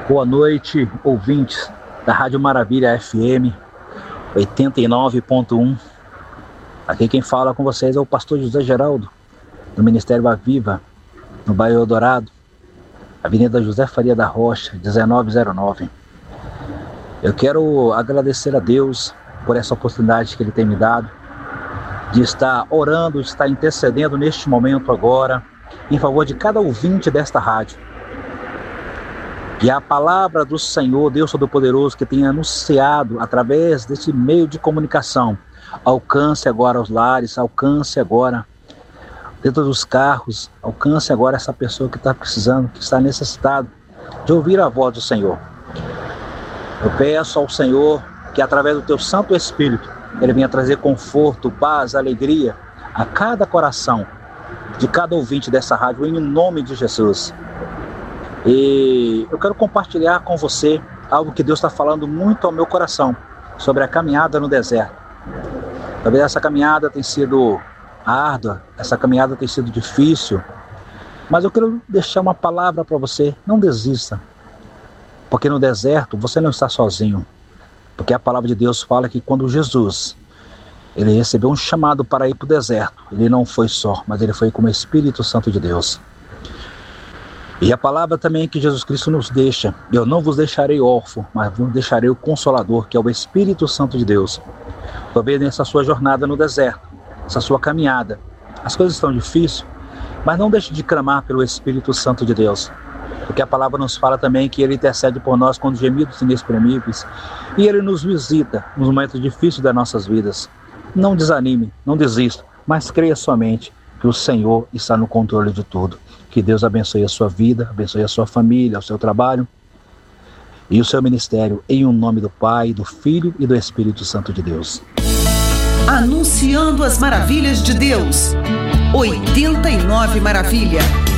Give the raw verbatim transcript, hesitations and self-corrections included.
Boa noite, ouvintes da Rádio Maravilha F M oitenta e nove ponto um. Aqui quem fala com vocês é o pastor José Geraldo, do Ministério Aviva, no bairro Eldorado, Avenida José Faria da Rocha, dezenove zero nove. Eu quero agradecer a Deus por essa oportunidade que Ele tem me dado, de estar orando, de estar intercedendo neste momento agora, em favor de cada ouvinte desta rádio. E a palavra do Senhor, Deus Todo-Poderoso, que tem anunciado através desse meio de comunicação, alcance agora os lares, alcance agora dentro dos carros, alcance agora essa pessoa que está precisando, que está necessitado de ouvir a voz do Senhor. Eu peço ao Senhor que através do Teu Santo Espírito, Ele venha trazer conforto, paz, alegria a cada coração de cada ouvinte dessa rádio, em nome de Jesus. E eu quero compartilhar com você algo que Deus está falando muito ao meu coração sobre a caminhada no deserto. Talvez essa caminhada tenha sido árdua, essa caminhada tenha sido difícil, mas eu quero deixar uma palavra para você: não desista, porque no deserto você não está sozinho, porque a palavra de Deus fala que quando Jesus ele recebeu um chamado para ir para o deserto, ele não foi só, mas ele foi com o Espírito Santo de Deus. E a palavra também que Jesus Cristo nos deixa: eu não vos deixarei órfão, mas vos deixarei o Consolador, que é o Espírito Santo de Deus. Talvez nessa sua jornada no deserto, essa sua caminhada, as coisas estão difíceis, mas não deixe de clamar pelo Espírito Santo de Deus, porque a palavra nos fala também que Ele intercede por nós com gemidos inexprimíveis, e Ele nos visita nos momentos difíceis das nossas vidas. Não desanime, não desista, mas creia somente que o Senhor está no controle de tudo. Que Deus abençoe a sua vida, abençoe a sua família, o seu trabalho e o seu ministério, em um nome do Pai, do Filho e do Espírito Santo de Deus. Anunciando as maravilhas de Deus. oitenta e nove Maravilha.